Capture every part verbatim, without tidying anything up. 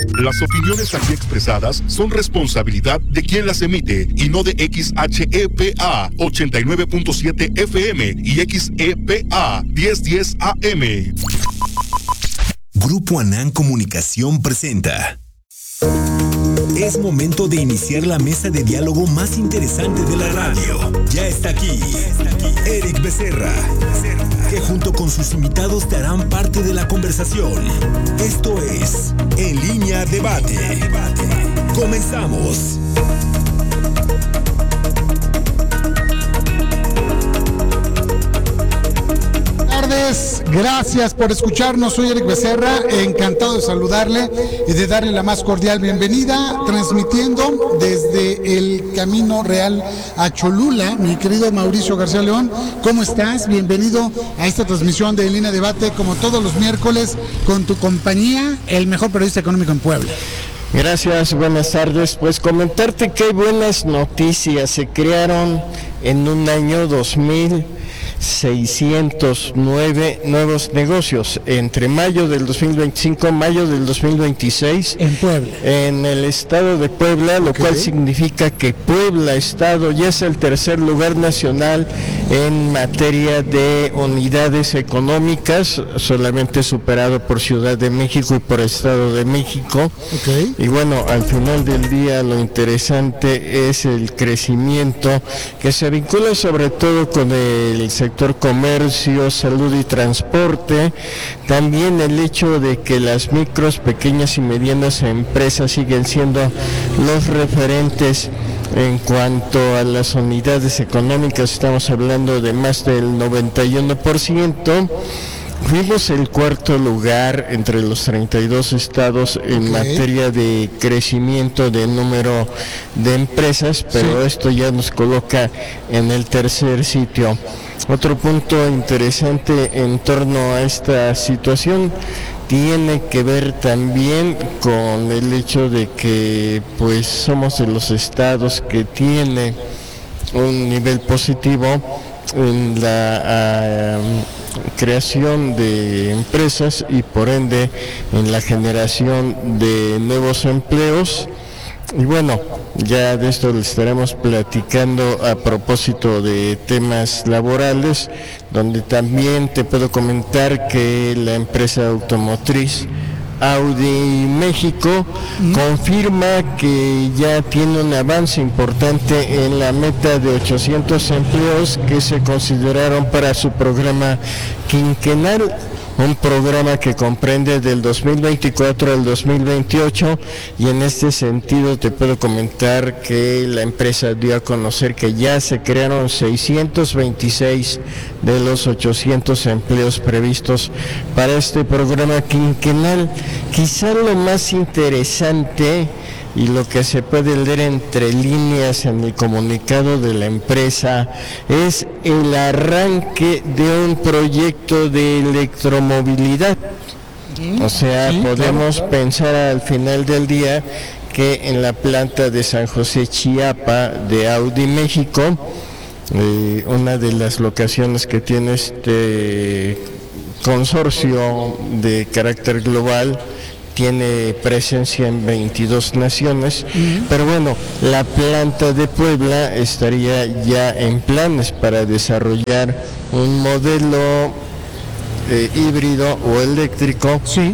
Las opiniones aquí expresadas son responsabilidad de quien las emite y no de X H E P A ochenta y nueve punto siete F M y X E P A diez diez A M. Grupo Anán Comunicación presenta. Es momento de iniciar la mesa de diálogo más interesante de la radio. Ya está aquí, Eric Becerra, que junto con sus invitados te harán parte de la conversación. Esto es En Línea Debate. Comenzamos. Gracias por escucharnos, soy Eric Becerra, encantado de saludarle y de darle la más cordial bienvenida, transmitiendo desde el Camino Real a Cholula. Mi querido Mauricio García León, ¿cómo estás? Bienvenido a esta transmisión de En Línea Debate, como todos los miércoles, con tu compañía, el mejor periodista económico en Puebla. Gracias, buenas tardes. Pues comentarte que hay buenas noticias. Se crearon en un año dos mil seiscientos nueve nuevos negocios entre mayo del dos mil veinticinco, mayo del dos mil veintiséis en Puebla, en el estado de Puebla, lo okay. cual significa que Puebla estado ya es el tercer lugar nacional en materia de unidades económicas, solamente superado por Ciudad de México y por Estado de México. Okay. Y bueno, al final del día lo interesante es el crecimiento que se vincula sobre todo con el sector comercio, salud y transporte. También el hecho de que las micros, pequeñas y medianas empresas siguen siendo los referentes en cuanto a las unidades económicas. Estamos hablando de más del noventa y uno por ciento. Fuimos el cuarto lugar entre los treinta y dos estados en okay. materia de crecimiento de número de empresas, pero sí. esto ya nos coloca en el tercer sitio. Otro punto interesante en torno a esta situación tiene que ver también con el hecho de que pues somos de los estados que tiene un nivel positivo en la uh, creación de empresas y por ende en la generación de nuevos empleos. Y bueno, ya de esto les estaremos platicando a propósito de temas laborales, donde también te puedo comentar que la empresa automotriz Audi México mm. confirma que ya tiene un avance importante en la meta de ochocientos empleos que se consideraron para su programa quinquenal, un programa que comprende del dos mil veinticuatro al dos mil veintiocho, y en este sentido te puedo comentar que la empresa dio a conocer que ya se crearon seiscientos veintiséis de los ochocientos empleos previstos para este programa quinquenal. Quizá lo más interesante y lo que se puede leer entre líneas en el comunicado de la empresa es el arranque de un proyecto de electromovilidad. O sea, sí, podemos claro, claro. pensar al final del día que en la planta de San José Chiapa de Audi México, eh, una de las locaciones que tiene este consorcio de carácter global, tiene presencia en veintidós naciones, uh-huh. pero bueno, la planta de Puebla estaría ya en planes para desarrollar un modelo eh, híbrido o eléctrico. Sí.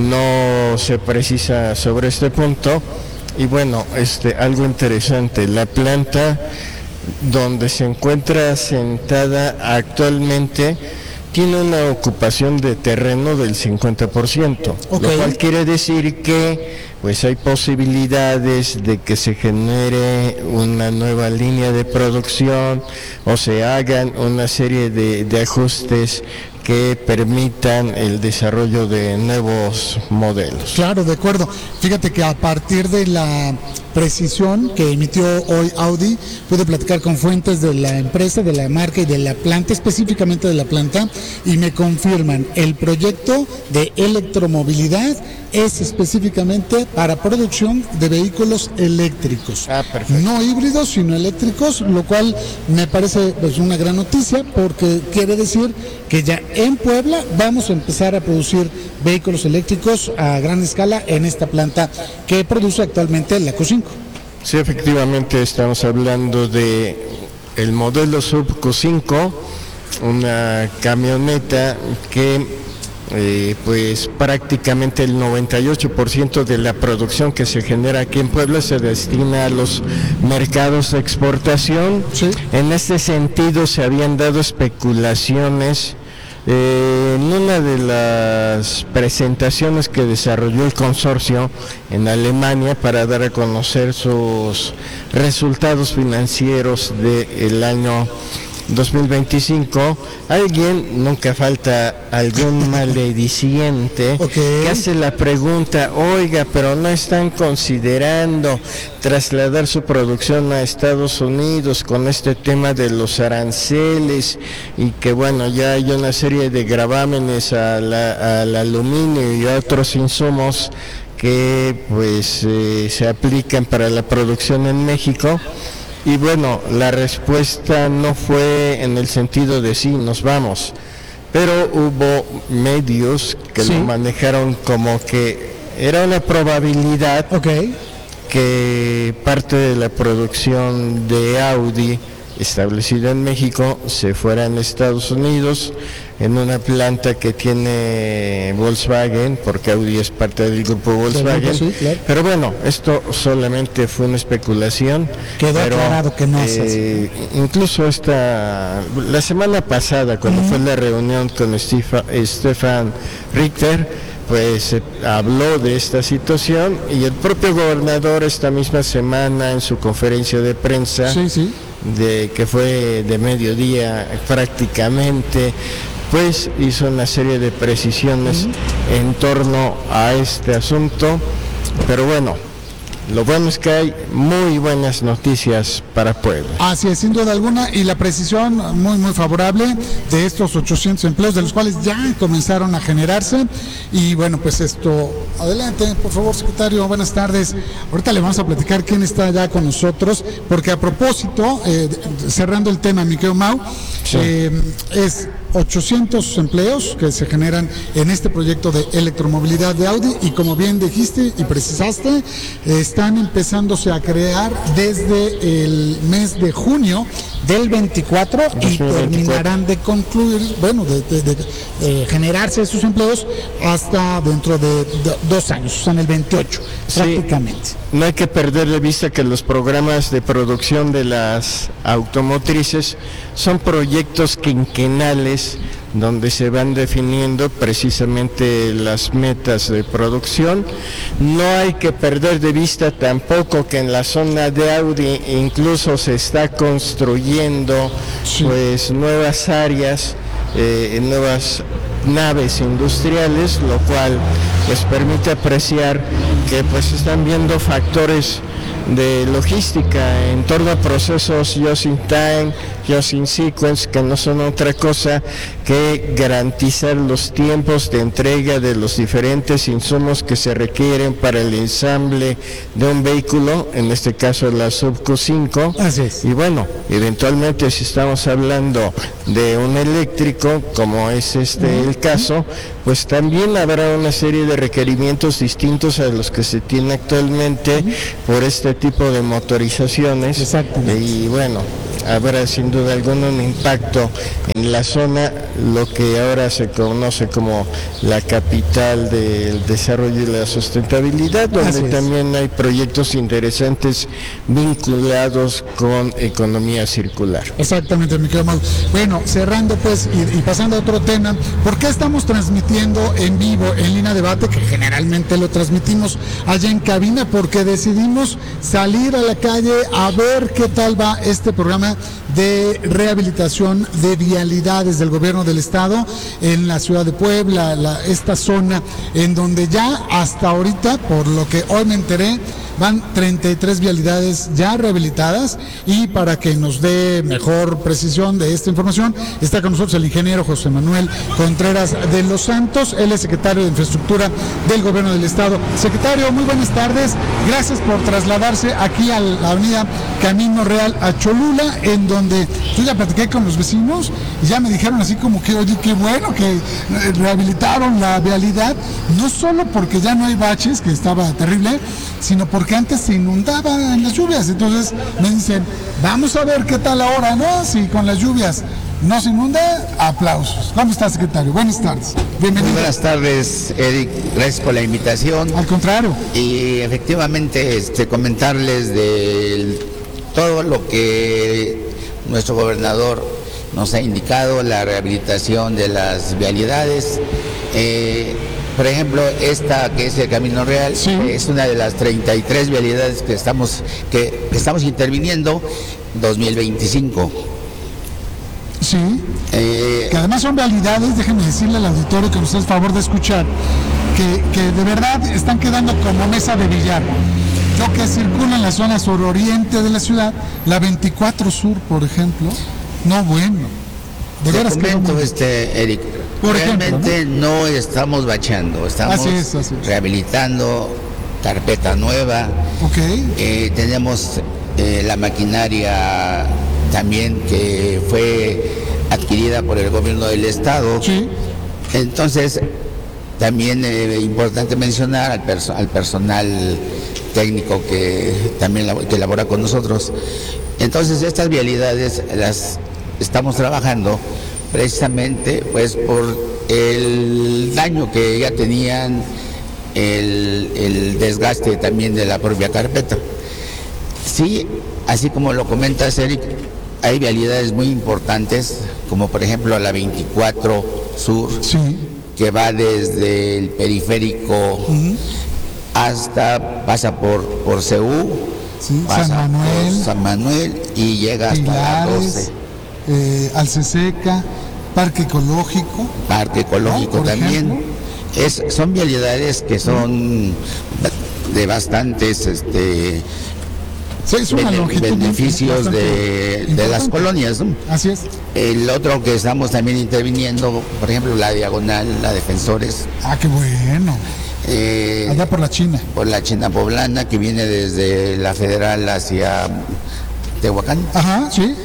No se precisa sobre este punto. Y bueno, este algo interesante, la planta donde se encuentra sentada actualmente tiene una ocupación de terreno del cincuenta por ciento, okay. lo cual quiere decir que pues hay posibilidades de que se genere una nueva línea de producción o se hagan una serie de, de ajustes que permitan el desarrollo de nuevos modelos. Claro, de acuerdo. Fíjate que a partir de la precisión que emitió hoy Audi, pude platicar con fuentes de la empresa, de la marca y de la planta, específicamente de la planta, y me confirman, el proyecto de electromovilidad es específicamente para producción de vehículos eléctricos. Ah, perfecto. No híbridos, sino eléctricos, lo cual me parece pues una gran noticia, porque quiere decir que ya en Puebla vamos a empezar a producir vehículos eléctricos a gran escala en esta planta que produce actualmente la Q cinco. Sí, efectivamente estamos hablando de el modelo Sub Q cinco, una camioneta que eh, pues prácticamente el noventa y ocho por ciento de la producción que se genera aquí en Puebla se destina a los mercados de exportación. Sí. En este sentido se habían dado especulaciones Eh, en una de las presentaciones que desarrolló el consorcio en Alemania para dar a conocer sus resultados financieros del año dos mil veinticinco, alguien, nunca falta algún malediciente, okay, que hace la pregunta: oiga, pero no están considerando trasladar su producción a Estados Unidos con este tema de los aranceles, y que bueno, ya hay una serie de gravámenes a la, al aluminio y a otros insumos que pues eh, se aplican para la producción en México. Y bueno, la respuesta no fue en el sentido de sí, nos vamos, pero hubo medios que sí lo manejaron como que era una probabilidad, okay, que parte de la producción de Audi establecida en México se fuera en Estados Unidos, en una planta que tiene Volkswagen, porque Audi es parte del grupo Volkswagen. Sí, claro. Pero bueno, esto solamente fue una especulación. Quedó pero, aclarado que no es eh, así. Incluso esta, la semana pasada, cuando uh-huh. fue la reunión con Stifa, Stefan Richter, pues eh, habló de esta situación, y el propio gobernador esta misma semana en su conferencia de prensa, sí, sí, de que fue de mediodía prácticamente, pues hizo una serie de precisiones uh-huh. en torno a este asunto. Pero bueno, lo bueno es que hay muy buenas noticias para Puebla. Así es, sin duda alguna, y la precisión muy muy favorable de estos ochocientos empleos, de los cuales ya comenzaron a generarse. Y bueno, pues esto, adelante, por favor, secretario, buenas tardes. Ahorita le vamos a platicar quién está ya con nosotros, porque a propósito, eh, cerrando el tema, mi querido Mau, sí. eh, es ochocientos empleos que se generan en este proyecto de electromovilidad de Audi, y como bien dijiste y precisaste, están empezándose a crear desde el mes de junio del veinticuatro y terminarán de concluir, bueno, de, de, de, de generarse esos empleos hasta dentro de, de dos años, o sea, en el veintiocho, sí, prácticamente. No hay que perder de vista que los programas de producción de las automotrices son proyectos quinquenales donde se van definiendo precisamente las metas de producción. No hay que perder de vista tampoco que en la zona de Audi incluso se está construyendo sí. pues nuevas áreas, eh, nuevas naves industriales, lo cual pues permite apreciar que pues están viendo factores de logística en torno a procesos just in time, just in sequence, que no son otra cosa que garantizar los tiempos de entrega de los diferentes insumos que se requieren para el ensamble de un vehículo, en este caso la Sub Q cinco. Así es. Y bueno, eventualmente si estamos hablando de un eléctrico, como es este uh-huh. el caso, pues también habrá una serie de requerimientos distintos a los que se tiene actualmente uh-huh. por este tipo de motorizaciones. Exactamente. Y bueno, habrá sin duda alguna un impacto en la zona, lo que ahora se conoce como la capital del desarrollo y la sustentabilidad, donde también hay proyectos interesantes vinculados con economía circular. Exactamente, mi querido Mau. Bueno, cerrando pues y, y pasando a otro tema, ¿por qué estamos transmitiendo en vivo en Línea Debate, que generalmente lo transmitimos allá en cabina? Porque decidimos salir a la calle a ver qué tal va este programa de rehabilitación de vialidades del gobierno del estado en la ciudad de Puebla, la, esta zona en donde ya hasta ahorita, por lo que hoy me enteré, van treinta y tres vialidades ya rehabilitadas, y para que nos dé mejor precisión de esta información, está con nosotros el ingeniero José Manuel Contreras de los Santos, él es secretario de Infraestructura del Gobierno del Estado. Secretario, muy buenas tardes, gracias por trasladarse aquí a la avenida Camino Real a Cholula, en donde yo ya platiqué con los vecinos y ya me dijeron así como que, oye, qué bueno que rehabilitaron la vialidad, no solo porque ya no hay baches, que estaba terrible, sino porque antes se inundaba en las lluvias. Entonces me dicen, vamos a ver qué tal ahora, ¿no? Si con las lluvias no se inunda, aplausos. ¿Cómo está, secretario? Buenas tardes. Bienvenido. Muy buenas tardes, Eric. Gracias por la invitación. Al contrario. Y efectivamente, este, comentarles de todo lo que nuestro gobernador nos ha indicado, la rehabilitación de las vialidades. Eh, por ejemplo, esta que es el Camino Real, sí, es una de las treinta y tres vialidades que estamos, que estamos interviniendo dos mil veinticinco. Sí, eh, que además son vialidades, déjenme decirle al auditorio que nos hace el favor de escuchar, que, que de verdad están quedando como mesa de billar. Yo que circulo en la zona suroriente de la ciudad, la veinticuatro Sur, por ejemplo, no bueno. De Te veras comento, que este, Eric, por realmente ejemplo, ¿no? no estamos bacheando, estamos así es, así es. rehabilitando carpeta nueva. Okay. Eh, tenemos eh, la maquinaria también que fue adquirida por el gobierno del estado. Sí. Entonces, también es eh, importante mencionar al, perso al personal técnico que también la que labora con nosotros. Entonces, estas vialidades las estamos trabajando precisamente pues por el daño que ya tenían, el, el desgaste también de la propia carpeta. Sí, así como lo comentas, Eric, hay vialidades muy importantes, como por ejemplo la veinticuatro Sur, sí, que va desde el periférico uh-huh. hasta, pasa por, por C U, sí, pasa San Manuel, por San Manuel y llega hasta Pilares, la doce. Eh, Alceseca, Parque Ecológico. Parque Ecológico ¿no? también. Es, son vialidades que son de bastantes este, sí, es una bene, beneficios de, de las colonias, ¿no? Así es. El otro que estamos también interviniendo, por ejemplo, la Diagonal, la Defensores. Ah, qué bueno. Eh, Allá por la China. Por la China Poblana, que viene desde la Federal hacia Tehuacán. Ajá, sí.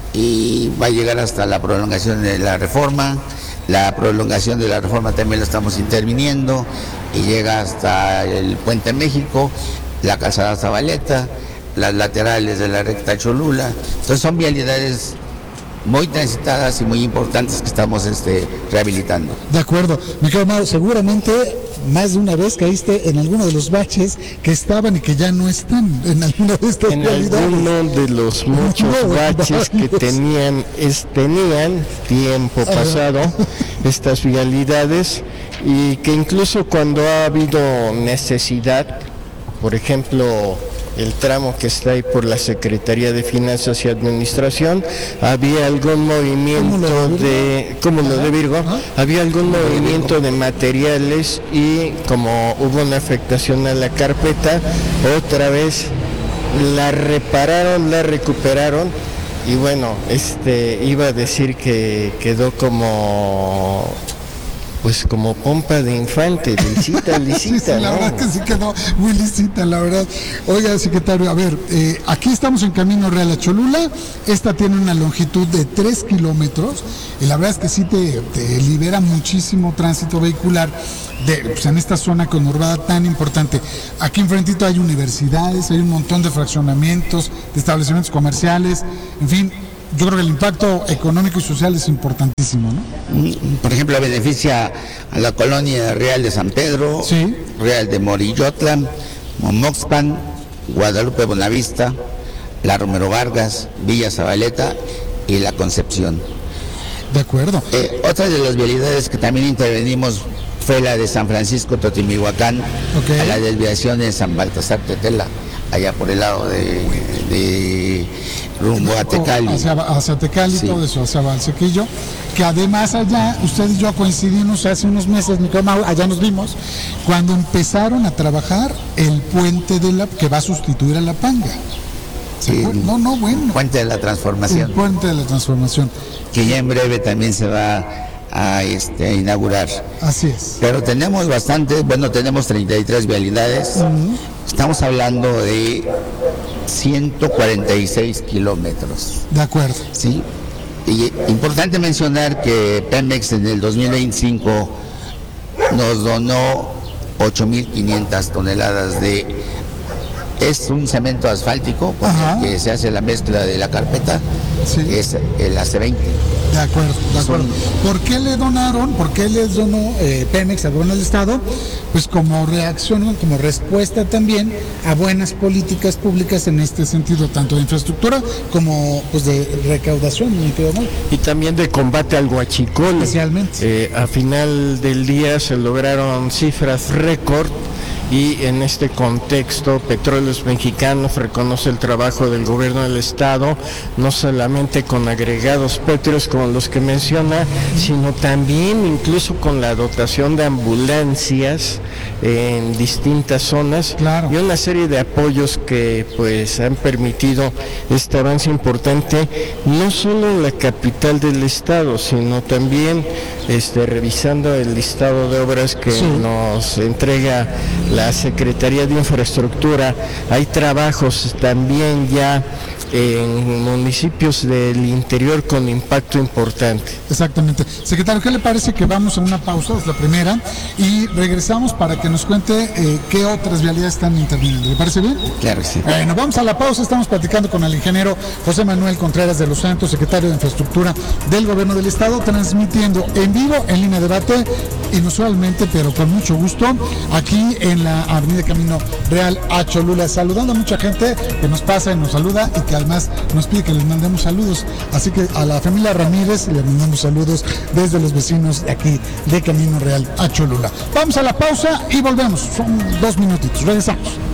Y va a llegar hasta la prolongación de la Reforma. La prolongación de la Reforma también lo estamos interviniendo y llega hasta el Puente México, la Calzada Zabaleta, las laterales de la recta Cholula. Entonces son vialidades muy transitadas y muy importantes que estamos este, rehabilitando. De acuerdo. Mi querido Mauro, seguramente más de una vez caíste en alguno de los baches que estaban y que ya no están en alguna de estas en vialidades. En alguno de los muchos no, baches que tenían, es, tenían tiempo pasado estas vialidades, y que incluso cuando ha habido necesidad, por ejemplo, el tramo que está ahí por la Secretaría de Finanzas y Administración, había algún movimiento de, como lo de Virgo, había algún movimiento de materiales, y como hubo una afectación a la carpeta, otra vez la repararon, la recuperaron, y bueno, este iba a decir que quedó como... pues como pompa de infante, lisita, lisita. Sí, sí, la ¿no? verdad que sí quedó muy lisita, la verdad. Oiga, secretario, a ver, eh, aquí estamos en Camino Real a Cholula, esta tiene una longitud de tres kilómetros, y la verdad es que sí te, te libera muchísimo tránsito vehicular de, pues, en esta zona conurbada tan importante. Aquí enfrentito hay universidades, hay un montón de fraccionamientos, de establecimientos comerciales, en fin. Yo creo que el impacto económico y social es importantísimo, ¿no? Por ejemplo, beneficia a la colonia Real de San Pedro, sí, Real de Morillotla, Momoxpan, Guadalupe Bonavista, La Romero Vargas, Villa Zabaleta y La Concepción. De acuerdo. Eh, otra de las vialidades que también intervenimos fue la de San Francisco Totimihuacán, okay, a la desviación de San Baltasar Tetela, allá por el lado de, de rumbo a Tecali. Hacia, hacia Tecali, sí. Todo eso, hacia Valsequillo, que además allá, usted y yo coincidimos hace unos meses, mi querido Mau, allá nos vimos, cuando empezaron a trabajar el puente de la que va a sustituir a La Panga. Sí, no, no, bueno. Puente de la Transformación. El puente de la Transformación. Que ya en breve también se va a este, inaugurar. Así es. Pero tenemos bastante, bueno, tenemos treinta y tres vialidades. Uh-huh. Estamos hablando de ciento cuarenta y seis kilómetros. De acuerdo. Sí. Y importante mencionar que Pemex en el dos mil veinticinco nos donó ocho mil quinientas toneladas de... Es un cemento asfáltico porque se hace la mezcla de la carpeta, sí. Es el A C veinte. De acuerdo, de acuerdo. ¿Por qué le donaron, por qué les donó eh, Pemex al gobierno del Estado? Pues como reacción, como respuesta también a buenas políticas públicas en este sentido, tanto de infraestructura como pues de recaudación. Y también de combate al huachicol. Especialmente. Eh, a final del día se lograron cifras récord. Y en este contexto, Petróleos Mexicanos reconoce el trabajo del gobierno del Estado, no solamente con agregados pétreos como los que menciona, sino también incluso con la dotación de ambulancias en distintas zonas, claro. Y una serie de apoyos que pues han permitido este avance importante, no solo en la capital del Estado, sino también este, revisando el listado de obras que sí. nos entrega la Secretaría de Infraestructura. Hay trabajos también ya en municipios del interior con impacto importante. Exactamente. Secretario, ¿qué le parece que vamos a una pausa? Es la primera, y regresamos para que nos cuente eh, qué otras vialidades están interviniendo. ¿Le parece bien? Claro que sí. Bueno, vamos a la pausa. Estamos platicando con el ingeniero José Manuel Contreras de los Santos, secretario de Infraestructura del Gobierno del Estado, transmitiendo en vivo, en línea de debate, inusualmente, pero con mucho gusto, aquí en la Avenida Camino Real a Cholula, saludando a mucha gente que nos pasa y nos saluda y que además nos pide que les mandemos saludos. Así que a la familia Ramírez le mandamos saludos desde los vecinos de aquí de Camino Real a Cholula. Vamos a la pausa y volvemos. Son dos minutitos. Regresamos.